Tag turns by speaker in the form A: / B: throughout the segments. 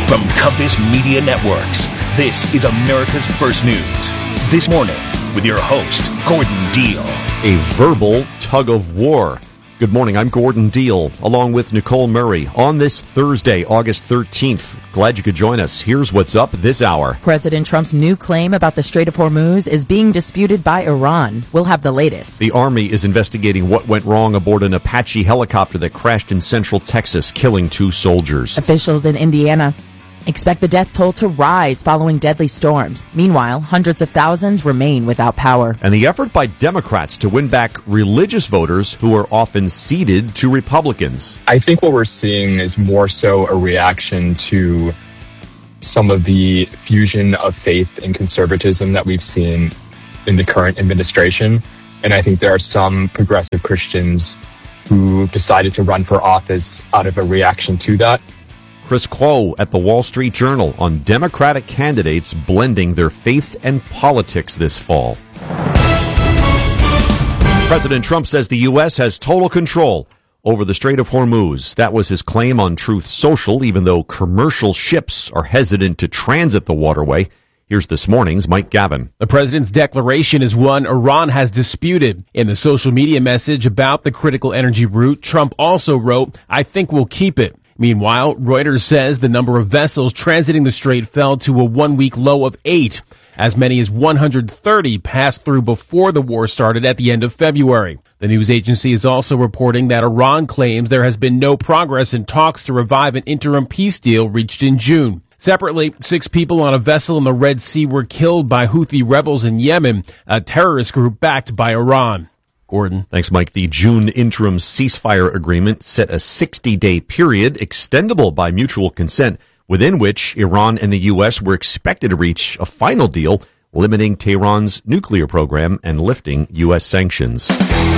A: From Compass Media Networks, this is America's First News. This morning, with your host, Gordon Deal.
B: A verbal tug of war. Good morning, I'm Gordon Deal, along with Nicole Murray, on this Thursday, August 13th. Glad you could join us. Here's what's up this hour.
C: President Trump's new claim about the Strait of Hormuz is being disputed by Iran. We'll have the latest.
B: The Army is investigating what went wrong aboard an Apache helicopter that crashed in central Texas, killing 2 soldiers.
C: Officials in Indiana expect the death toll to rise following deadly storms. Meanwhile, hundreds of thousands remain without power.
B: And the effort by Democrats to win back religious voters who are often ceded to Republicans.
D: I think what we're seeing is more so a reaction to some of the fusion of faith and conservatism that we've seen in the current administration. And I think there are some progressive Christians who decided to run for office out of a reaction to that.
B: Chris Kuo at the Wall Street Journal on Democratic candidates blending their faith and politics this fall. President Trump says the U.S. has total control over the Strait of Hormuz. That was his claim on Truth Social, even though commercial ships are hesitant to transit the waterway. Here's this morning's Mike Gavin.
E: The president's declaration is one Iran has disputed. In the social media message about the critical energy route, Trump also wrote, "I think we'll keep it." Meanwhile, Reuters says the number of vessels transiting the strait fell to a 1-week low of 8. As many as 130 passed through before the war started at the end of February. The news agency is also reporting that Iran claims there has been no progress in talks to revive an interim peace deal reached in June. Separately, 6 people on a vessel in the Red Sea were killed by Houthi rebels in Yemen, a terrorist group backed by Iran. Gordon.
B: Thanks, Mike. The June interim ceasefire agreement set a 60-day period, extendable by mutual consent, within which Iran and the U.S. were expected to reach a final deal limiting Tehran's nuclear program and lifting U.S. sanctions.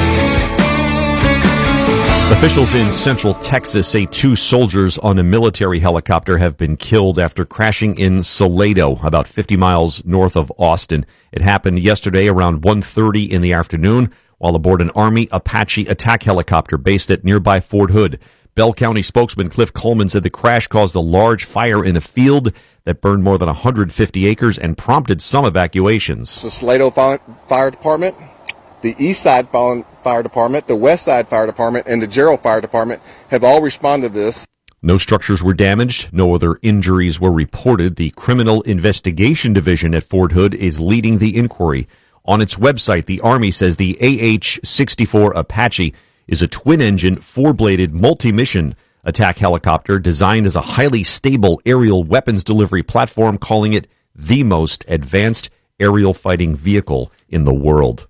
B: Officials in central Texas say 2 soldiers on a military helicopter have been killed after crashing in Salado, about 50 miles north of Austin. It happened yesterday around 1:30 in the afternoon, while aboard an Army Apache attack helicopter based at nearby Fort Hood. Bell County spokesman Cliff Coleman said the crash caused a large fire in a field that burned more than 150 acres and prompted some evacuations.
F: The Salado Fire Department, the East Side Fire Department, the West Side Fire Department, and the Gerald Fire Department have all responded to this.
B: No structures were damaged. No other injuries were reported. The Criminal Investigation Division at Fort Hood is leading the inquiry. On its website, the Army says the AH-64 Apache is a twin-engine, 4-bladed, multi-mission attack helicopter designed as a highly stable aerial weapons delivery platform, calling it the most advanced aerial fighting vehicle in the world.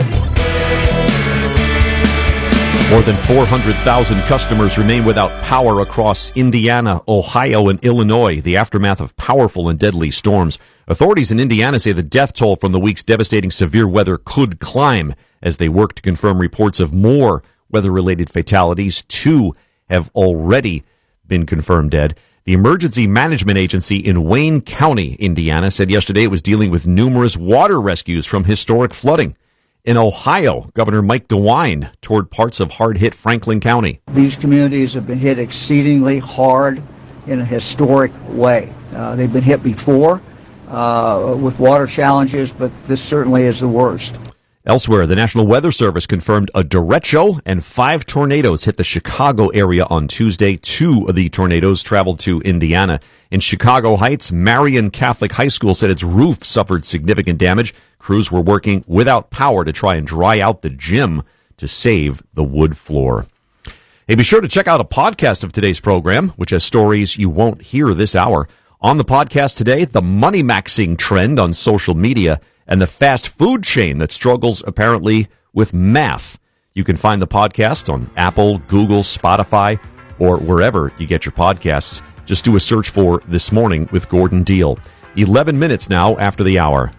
B: More than 400,000 customers remain without power across Indiana, Ohio, and Illinois, the aftermath of powerful and deadly storms. Authorities in Indiana say the death toll from the week's devastating severe weather could climb as they work to confirm reports of more weather-related fatalities. 2 have already been confirmed dead. The Emergency Management Agency in Wayne County, Indiana, said yesterday it was dealing with numerous water rescues from historic flooding. In Ohio, Governor Mike DeWine toured parts of hard-hit Franklin County.
G: These communities have been hit exceedingly hard in a historic way. They've been hit before with water challenges, but this certainly is the worst.
B: Elsewhere, the National Weather Service confirmed a derecho and 5 tornadoes hit the Chicago area on Tuesday. 2 of the tornadoes traveled to Indiana. In Chicago Heights, Marian Catholic High School said its roof suffered significant damage. Crews were working without power to try and dry out the gym to save the wood floor. Hey, be sure to check out a podcast of today's program, which has stories you won't hear this hour. On the podcast today, the money maxing trend on social media and the fast food chain that struggles apparently with math. You can find the podcast on Apple, Google, Spotify, or wherever you get your podcasts. Just do a search for This Morning with Gordon Deal. 11 minutes now after the hour.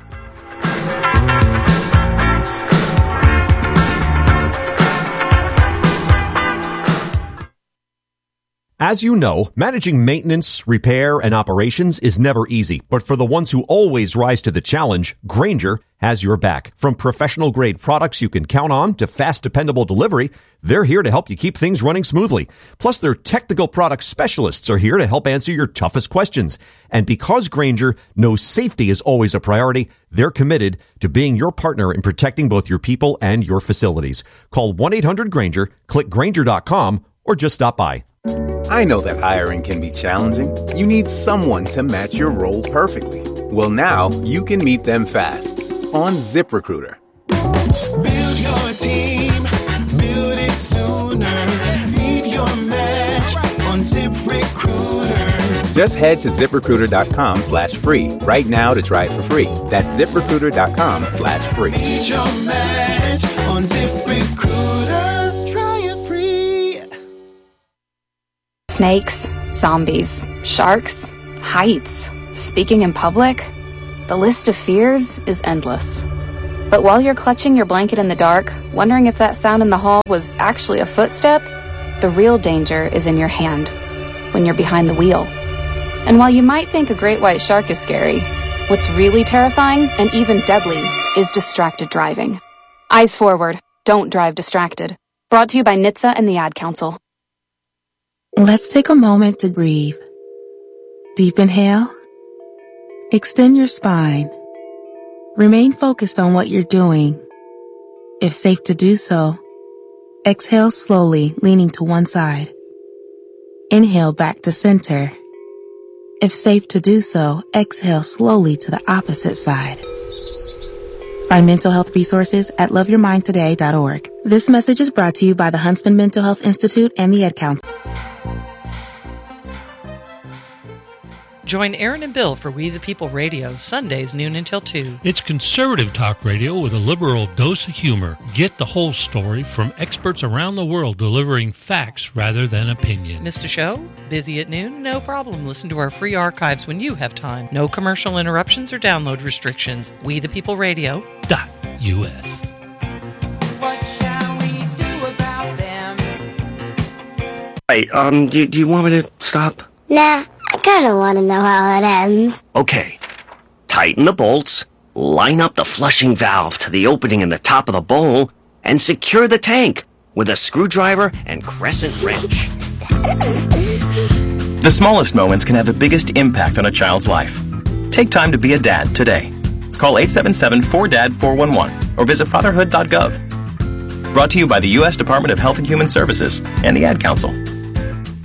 B: As you know, managing maintenance, repair, and operations is never easy, but for the ones who always rise to the challenge, Grainger has your back. From professional-grade products you can count on to fast, dependable delivery, they're here to help you keep things running smoothly. Plus, their technical product specialists are here to help answer your toughest questions. And because Grainger knows safety is always a priority, they're committed to being your partner in protecting both your people and your facilities. Call 1-800-GRAINGER, click Grainger.com, or just stop by.
H: I know that hiring can be challenging. You need someone to match your role perfectly. Well, now you can meet them fast on ZipRecruiter.
I: Build your team, build it sooner. Meet your match on ZipRecruiter.
H: Just head to ZipRecruiter.com/free right now to try it for free. That's ZipRecruiter.com/free.
I: Meet your match on ZipRecruiter. Try it free.
J: Snakes, zombies, sharks, heights, speaking in public. The list of fears is endless. But while you're clutching your blanket in the dark, wondering if that sound in the hall was actually a footstep, the real danger is in your hand, when you're behind the wheel. And while you might think a great white shark is scary, what's really terrifying and even deadly is distracted driving. Eyes forward, don't drive distracted. Brought to you by NHTSA and the Ad Council.
K: Let's take a moment to breathe. Deep inhale. Extend your spine. Remain focused on what you're doing. If safe to do so, exhale slowly, leaning to one side. Inhale back to center. If safe to do so, exhale slowly to the opposite side. Find mental health resources at loveyourmindtoday.org. This message is brought to you by the Huntsman Mental Health Institute and the Ad Council.
L: Join Aaron and Bill for We the People Radio, Sundays noon until 2.
M: It's conservative talk radio with a liberal dose of humor. Get the whole story from experts around the world delivering facts rather than opinion.
L: Missed a show? Busy at noon? No problem. Listen to our free archives when you have time. No commercial interruptions or download restrictions.
M: WeThePeopleRadio.us.
L: What shall we do about them?
N: Hey, do you want me to stop?
O: Nah. I kind of want to know how it ends.
N: Okay. Tighten the bolts, line up the flushing valve to the opening in the top of the bowl, and secure the tank with a screwdriver and crescent wrench.
P: The smallest moments can have the biggest impact on a child's life. Take time to be a dad today. Call 877-4DAD-411 or visit fatherhood.gov. Brought to you by the U.S. Department of Health and Human Services and the Ad Council.